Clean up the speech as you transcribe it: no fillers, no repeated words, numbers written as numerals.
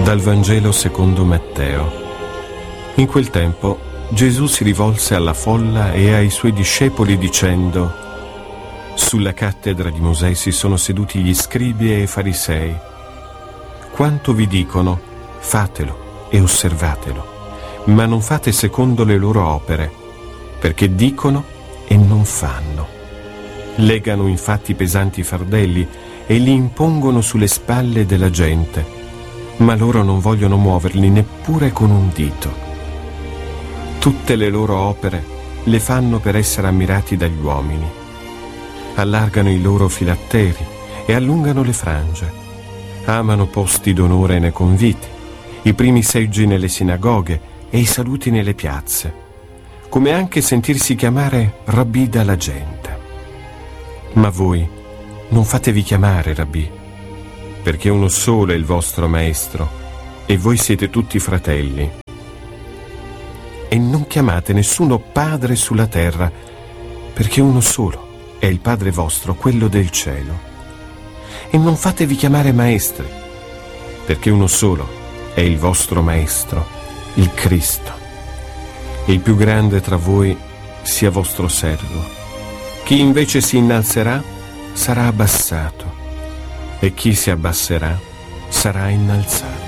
Dal Vangelo secondo Matteo. In quel tempo Gesù si rivolse alla folla e ai suoi discepoli dicendo: sulla cattedra di Mosè si sono seduti gli scribi e i farisei. Quanto vi dicono, fatelo e osservatelo, ma non fate secondo le loro opere, perché dicono e non fanno. Legano infatti pesanti fardelli e li impongono sulle spalle della gente, ma loro non vogliono muoverli neppure con un dito. Tutte le loro opere le fanno per essere ammirati dagli uomini. Allargano i loro filatteri e allungano le frange. Amano posti d'onore nei conviti, i primi seggi nelle sinagoghe e i saluti nelle piazze, come anche sentirsi chiamare rabbì dalla gente. Ma voi non fatevi chiamare rabbì, perché uno solo è il vostro maestro e voi siete tutti fratelli. E non chiamate nessuno padre sulla terra, perché uno solo è il Padre vostro, quello del cielo. E non fatevi chiamare maestri, perché uno solo è il vostro maestro, il Cristo. E il più grande tra voi sia vostro servo. Chi invece si innalzerà sarà abbassato, e chi si abbasserà sarà innalzato.